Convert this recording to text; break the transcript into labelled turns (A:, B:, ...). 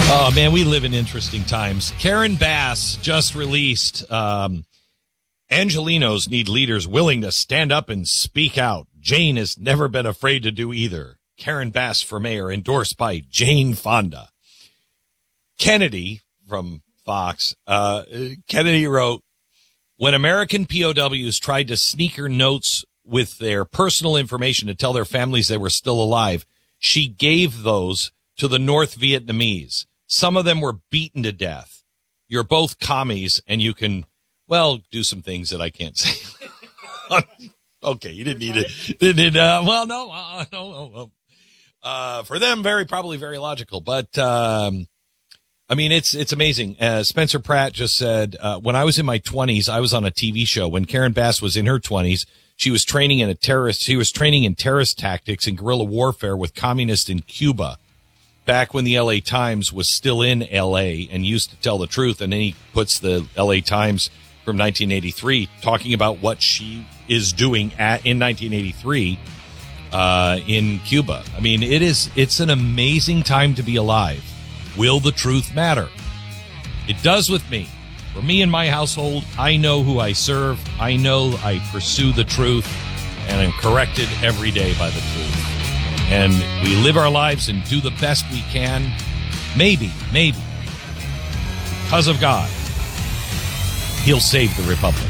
A: Oh, man, we live in interesting times. Karen Bass just released Angelenos need leaders willing to stand up and speak out. Jane has never been afraid to do either. Karen Bass for mayor, endorsed by Jane Fonda. Kennedy from Fox, Kennedy wrote, when American POWs tried to sneaker notes with their personal information to tell their families they were still alive, she gave those to the North Vietnamese. Some of them were beaten to death. You're both commies, and you can, well, do some things that I can't say. Okay, you didn't need it. No. For them, probably very logical. But, I mean, it's amazing. Spencer Pratt just said, when I was in my 20s, I was on a TV show. When Karen Bass was in her 20s, she was training in terrorist tactics and guerrilla warfare with communists in Cuba. Back when the L.A. Times was still in L.A. and used to tell the truth. And then he puts the L.A. Times from 1983 talking about what she is doing in 1983 in Cuba. I mean, it's an amazing time to be alive. Will the truth matter? It does with me. For me and my household, I know who I serve. I know I pursue the truth, and I'm corrected every day by the truth. And we live our lives and do the best we can. Maybe, because of God, He'll save the Republic.